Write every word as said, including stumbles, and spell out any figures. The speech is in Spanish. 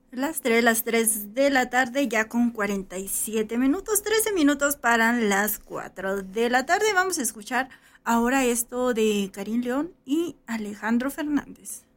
Las tres, las tres de la tarde, ya con cuarenta y siete minutos, trece minutos para las cuatro de la tarde. Vamos a escuchar ahora esto de Karim León y Alejandro Fernández.